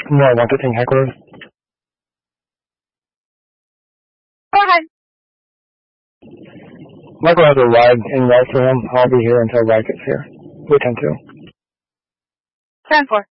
No, 115 Hack Road. Go ahead. Michael has a ride in right for him. I'll be here until Ride gets here. We 10-2. 10-4.